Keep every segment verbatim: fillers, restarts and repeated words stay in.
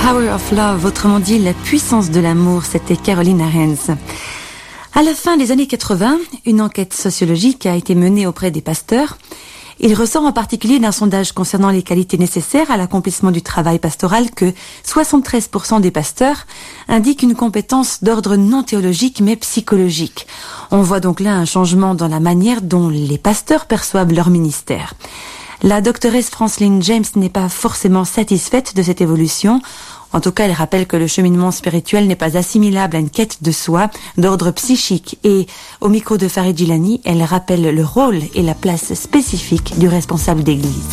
Power of Love, autrement dit la puissance de l'amour, c'était Caroline Arends. À la fin des années quatre-vingts, une enquête sociologique a été menée auprès des pasteurs. Il ressort en particulier d'un sondage concernant les qualités nécessaires à l'accomplissement du travail pastoral que soixante-treize pour cent des pasteurs indiquent une compétence d'ordre non théologique mais psychologique. On voit donc là un changement dans la manière dont les pasteurs perçoivent leur ministère. La doctoresse Francelyn James n'est pas forcément satisfaite de cette évolution. En tout cas, elle rappelle que le cheminement spirituel n'est pas assimilable à une quête de soi, d'ordre psychique. Et au micro de Farid Djilani, elle rappelle le rôle et la place spécifique du responsable d'église.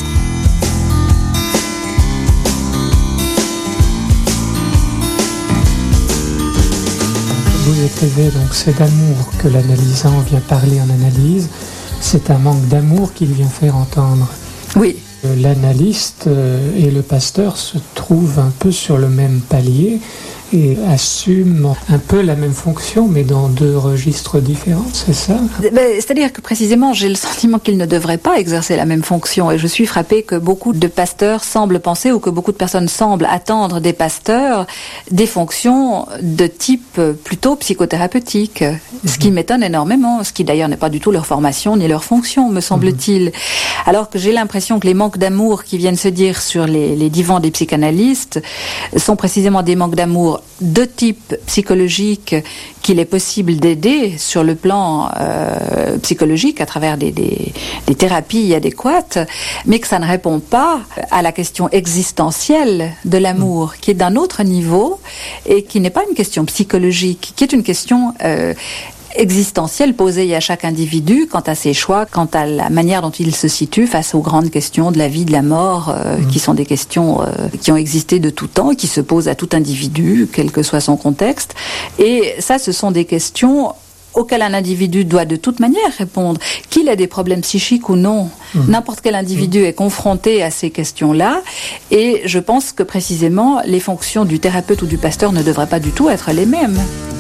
Vous écrivez donc c'est d'amour que l'analysant vient parler en analyse. C'est un manque d'amour qu'il vient faire entendre. Oui. L'analyste et le pasteur se trouvent un peu sur le même palier et assument un peu la même fonction, mais dans deux registres différents, c'est ça ? C'est-à-dire que précisément, j'ai le sentiment qu'ils ne devraient pas exercer la même fonction, et je suis frappée que beaucoup de pasteurs semblent penser, ou que beaucoup de personnes semblent attendre des pasteurs des fonctions de type plutôt psychothérapeutique, mmh. ce qui m'étonne énormément, ce qui d'ailleurs n'est pas du tout leur formation ni leur fonction, me semble-t-il. Mmh. Alors que j'ai l'impression que les manques d'amour qui viennent se dire sur les, les divans des psychanalystes sont précisément des manques d'amour de type psychologique qu'il est possible d'aider sur le plan euh, psychologique à travers des, des, des thérapies adéquates, mais que ça ne répond pas à la question existentielle de l'amour, qui est d'un autre niveau et qui n'est pas une question psychologique, qui est une question euh, existentielle posée à chaque individu quant à ses choix, quant à la manière dont il se situe face aux grandes questions de la vie, de la mort, euh, mmh. qui sont des questions euh, qui ont existé de tout temps et qui se posent à tout individu, quel que soit son contexte. Et ça, ce sont des questions auxquelles un individu doit de toute manière répondre, qu'il ait des problèmes psychiques ou non. Mmh. N'importe quel individu mmh. est confronté à ces questions-là, et je pense que précisément, les fonctions du thérapeute ou du pasteur ne devraient pas du tout être les mêmes.